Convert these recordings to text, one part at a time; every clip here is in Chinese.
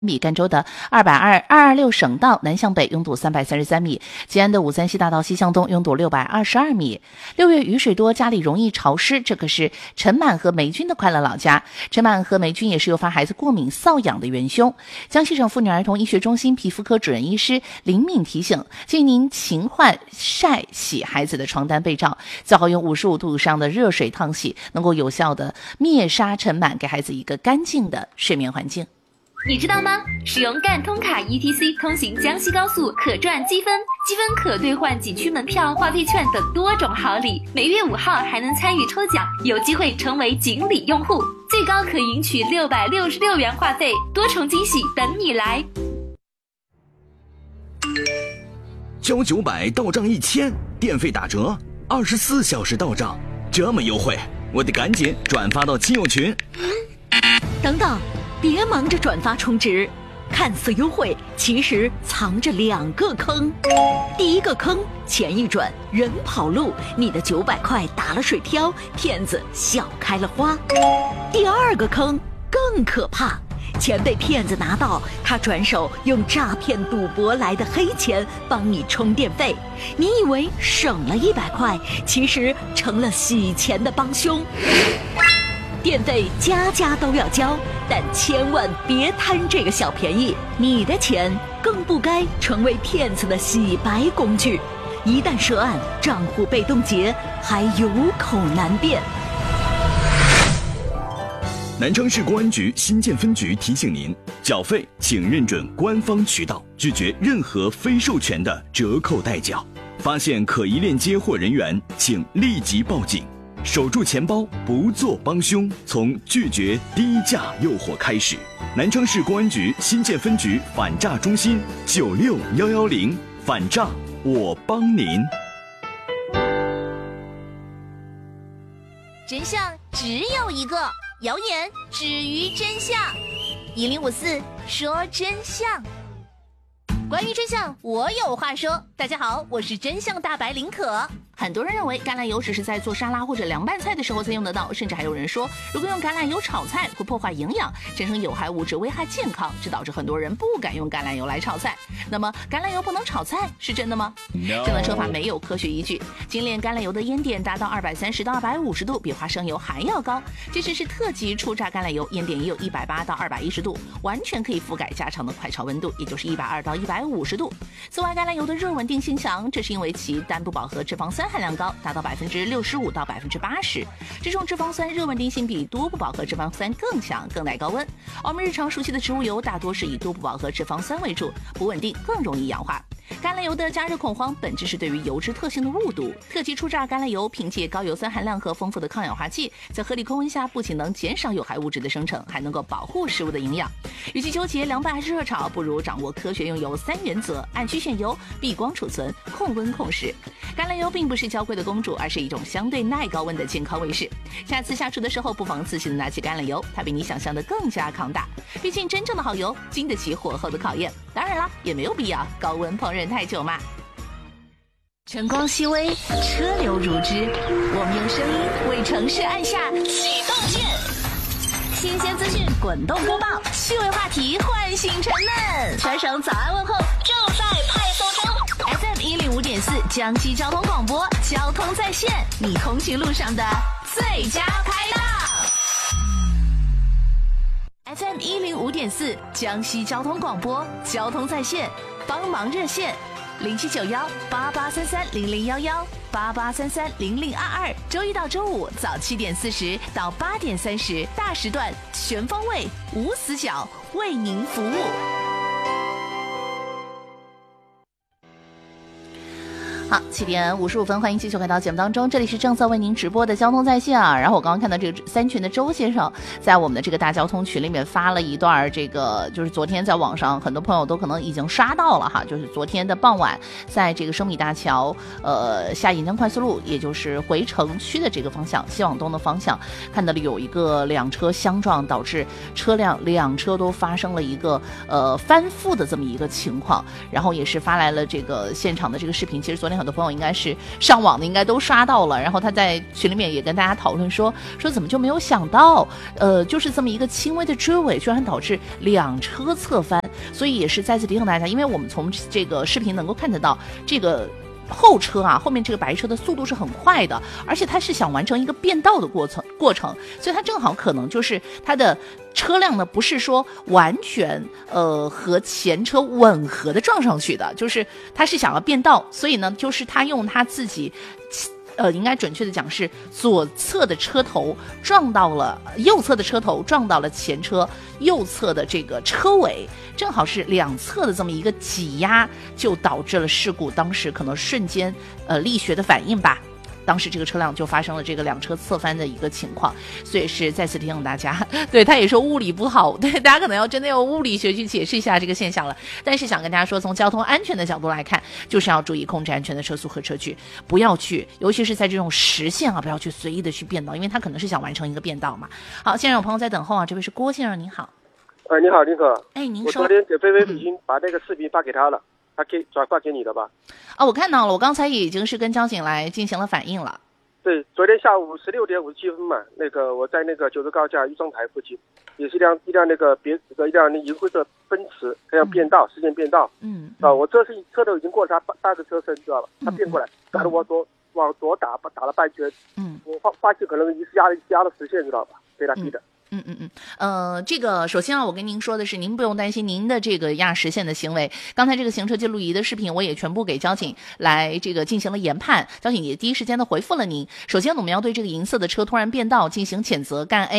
米，赣州的226省道南向北拥堵333米，吉安的533西大道西向东拥堵622米。6月雨水多，家里容易潮湿，这可是陈满和霉菌的快乐老家。陈满和霉菌也是诱发孩子过敏瘙痒的元凶。江西省妇女儿童医学中心皮肤科主任医师林敏提醒，建议您勤换晒洗孩子的床单被罩，最好用55度以上的热水烫洗，能够有效的灭杀尘螨，给孩子一个干净的睡眠环境。 你知道吗？使用赣通卡 ETC 通行江西高速可赚积分，积分可兑换景区门票、话费券等多种好礼。每月5号还能参与抽奖，有机会成为锦鲤用户，最高可赢取666元话费，多重惊喜等你来。 交900到账1000，电费打折，24小时到账，这么优惠，我得赶紧转发到亲友群。 等等，别忙着转发充值，看似优惠，其实藏着2个坑。第一个坑，钱一转人跑路，你的900块打了水漂，骗子笑开了花。第二个坑更可怕，钱被骗子拿到，他转手用诈骗赌博来的黑钱帮你充电费，你以为省了100块，其实成了洗钱的帮凶。电费家家都要交，但千万别贪这个小便宜，你的钱更不该成为骗子的洗白工具，一旦涉案，账户被冻结，还有口难辩。 南昌市公安局新建分局提醒您，缴费请认准官方渠道，拒绝任何非授权的折扣代缴。发现可疑链接或人员，请立即报警。守住钱包，不做帮凶，从拒绝低价诱惑开始。南昌市公安局新建分局反诈中心96110，反诈我帮您。 真相只有一个，谣言止于真相。1054说真相。关于真相，我有话说。大家好，我是真相大白林可。很多人认为橄榄油只是在做沙拉或者凉拌菜的时候才用得到，甚至还有人说，如果用橄榄油炒菜会破坏营养，产生有害物质，危害健康，这导致很多人不敢用橄榄油来炒菜。那么橄榄油不能炒菜是真的吗？ No. 这样的说法没有科学依据。精炼橄榄油的烟点达到230到250度，比花生油还要高。即使是特级初榨橄榄油，烟点也有180到210度，完全可以覆盖家常的快炒温度，也就是120到150度。此外，橄榄油的热稳定性强，这是因为其单不饱和脂肪酸含量高，达到65%到80%。这种脂肪酸热稳定性比多不饱和脂肪酸更强，更耐高温。我们日常熟悉的植物油大多是以多不饱和脂肪酸为主，不稳定，更容易氧化。橄榄油的加热恐慌本质是对于油脂特性的误读。特级初榨橄榄油凭借高油酸含量和丰富的抗氧化剂，在合理控温下不仅能减少有害物质的生成，还能够保护食物的营养。与其纠结凉拌还是热炒，不如掌握科学用油3原则：按区选油、避光储存、控温控时。橄榄油并不是娇贵的公主，而是一种相对耐高温的健康卫士。下次下厨的时候，不妨自信的拿起橄榄油，它比你想象的更加抗大。毕竟真正的好油经得起火候的考验。当然了，也没有必要高温烹饪太久嘛。晨光熹微，车流如织，我们用声音为城市按下启动键。新鲜资讯滚动播报，趣味话题唤醒沉闷，全省早安问候正在派送中。FM105.4江西交通广播，交通在线，你通勤路上的最佳拍档。FM105.4江西交通广播，交通在线，帮忙热线07918833001188330022，周一到周五早7点40到8点30，大时段全方位无死角为您服务。好，7点55分，欢迎继续回到节目当中，这里是正在为您直播的交通在线啊。然后我刚刚看到这个3群的周先生在我们的这个大交通群里面发了一段，这个就是昨天在网上很多朋友都可能已经刷到了哈，就是昨天的傍晚，在这个生米大桥下银江快速路，也就是回城区的这个方向，西往东的方向，看到了有一个2车相撞，导致车辆2车都发生了一个翻覆的这么一个情况，然后也是发来了这个现场的这个视频。其实昨天很多朋友应该是上网的，应该都刷到了。然后他在群里面也跟大家讨论说怎么就没有想到，就是这么一个轻微的追尾，居然导致2车侧翻。所以也是再次提醒大家，因为我们从这个视频能够看得到，这个后车啊，后面这个白车的速度是很快的，而且它是想完成一个变道的过程，所以它正好可能就是它的车辆呢不是说完全和前车吻合的撞上去的，就是它是想要变道，所以呢就是它用它自己应该准确的讲是左侧的车头撞到了右侧的车头，撞到了前车右侧的这个车尾，正好是2侧的这么一个挤压，就导致了事故当时可能瞬间力学的反应吧。当时这个车辆就发生了这个2车侧翻的一个情况，所以是再次提醒大家，对，他也说物理不好，对，大家可能要真的用物理学去解释一下这个现象了。但是想跟大家说，从交通安全的角度来看，就是要注意控制安全的车速和车距，不要去，尤其是在这种实线啊，不要去随意的去变道，因为他可能是想完成一个变道嘛。好，现在有朋友在等候啊，这位是郭先生，您好。 你好，林可。 哎，您说。 我昨天给菲菲已经把那个视频发给他了，他可以转发给你的吧？ 我看到了，我刚才也已经是跟交警来进行了反应了。 对，昨天下午16点57分嘛，那个我在那个九州高架玉庄台附近，也是一辆那个一辆银灰色奔驰，它要变道，实现变道。我车头已经过了他半个车身，知道吧？他变过来，打得我往左打了半圈。我发现可能一次压了实线，知道吧？被他逼的。 这个首先我跟您说的是，您不用担心您的这个压实线的行为。刚才这个行车记录仪的视频我也全部给交警来这个进行了研判，交警也第一时间的回复了您。首先我们要对这个银色的车突然变道进行谴责，干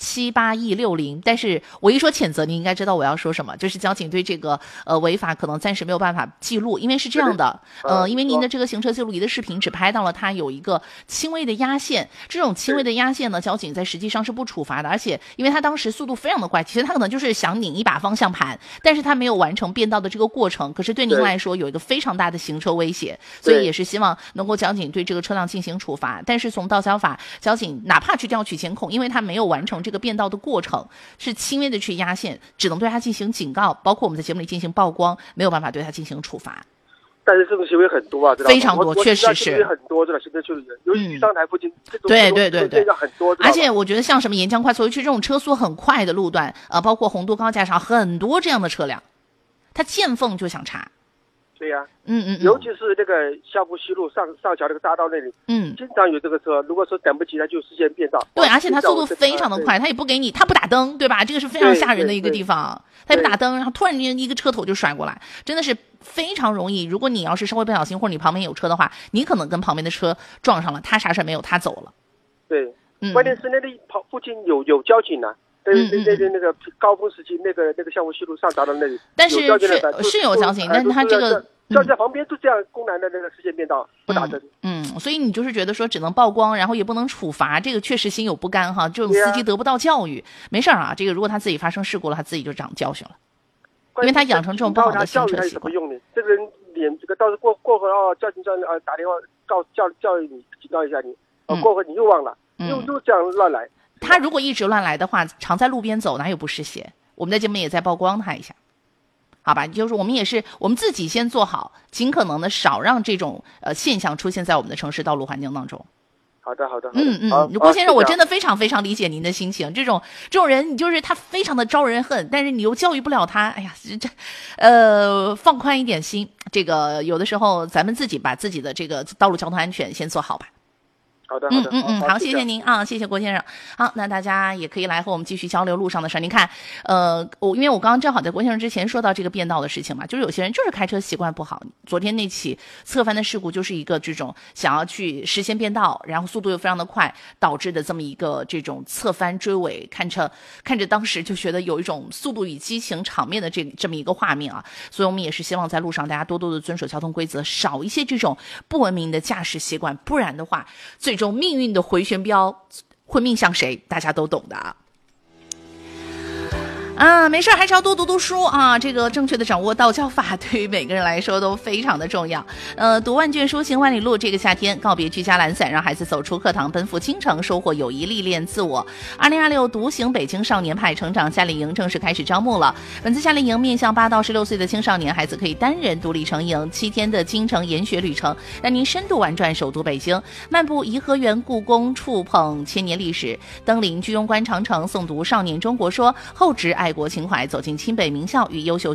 A78E60。但是我一说谴责，您应该知道我要说什么，就是交警对这个违法可能暂时没有办法记录，因为是这样的，因为您的这个行车记录仪的视频只拍到了它有一个轻微的压线，这种轻微的压线呢，交警在实际上是不处罚的，而且因为他当时速度非常的快，其实他可能就是想拧一把方向盘，但是他没有完成变道的这个过程，可是对您来说有一个非常大的行车威胁，所以也是希望能够交警对这个车辆进行处罚。但是从道交法，交警哪怕去调取监控，因为他没有完成这个变道的过程，是轻微的去压线，只能对他进行警告，包括我们在节目里进行曝光，没有办法对他进行处罚。 但是这种行为很多啊，知道吗？ 非常多，确实是很多，这个行车记录仪，尤其玉庄台附近， 对， 很多。 而且我觉得像什么沿江快速，尤其这种车速很快的路段，包括洪都高架上很多这样的车辆，他见缝就想查。 对呀，尤其是那个相互西路上桥那个匝道那里，经常有这个车，如果说等不及，他就实现变道。 对，而且他速度非常的快，他也不给你，他不打灯，对吧？这个是非常吓人的一个地方，他也不打灯，然后突然间一个车头就甩过来，真的是非常容易。如果你要是稍微不小心，或者你旁边有车的话，你可能跟旁边的车撞上了，他啥事没有，他走了。 对，关键是那里附近有交警呢。那个高峰时期，那个相互西路上匝道那里， 但是是有交警，但是他这个交警旁边就这样公然的那个实现变道，不打灯。 所以你就是觉得说只能曝光，然后也不能处罚，这个确实心有不甘哈。这种司机得不到教育，没事啊。这个如果他自己发生事故了，他自己就长教训了，因为他养成这种不好的行车习惯。 这个人这个到时过后交警打电话教育你，警告一下你，过后你又忘了，又这样乱来。 他如果一直乱来的话，常在路边走，哪有不湿鞋？我们在节目也在曝光他一下，好吧？就是我们自己先做好，尽可能的少让这种现象出现在我们的城市道路环境当中。 好的。 郭先生，我真的非常非常理解您的心情。这种人，你就是他非常的招人恨，但是你又教育不了他。哎呀，放宽一点心。这个有的时候咱们自己把自己的这个道路交通安全先做好吧。 好的， 好，谢谢您啊，谢谢郭先生。好，那大家也可以来和我们继续交流路上的事儿。您看，因为我刚刚正好在郭先生之前说到这个变道的事情嘛，就是有些人就是开车习惯不好。昨天那起侧翻的事故就是一个这种想要去实现变道，然后速度又非常的快，导致的这么一个这种侧翻追尾，看着当时就觉得有一种速度与激情场面的这么一个画面啊。所以我们也是希望在路上大家多多的遵守交通规则，少一些这种不文明的驾驶习惯，不然的话最终命运的回旋镖会命向谁大家都懂的啊。 没事，还是要多读读书啊！这个正确的掌握道教法，对于每个人来说都非常的重要。读万卷书，行万里路。这个夏天，告别居家懒散，让孩子走出课堂，奔赴京城，收获友谊，历练自我。2026独行北京少年派成长夏令营正式开始招募了。本次夏令营面向8到16岁的青少年，孩子可以单人独立成营，7天的京城研学旅程，让您深度玩转首都北京，漫步颐和园、故宫，触碰千年历史，登临居庸关长城，诵读《少年中国说》，厚植爱国情怀，走进清北名校与优秀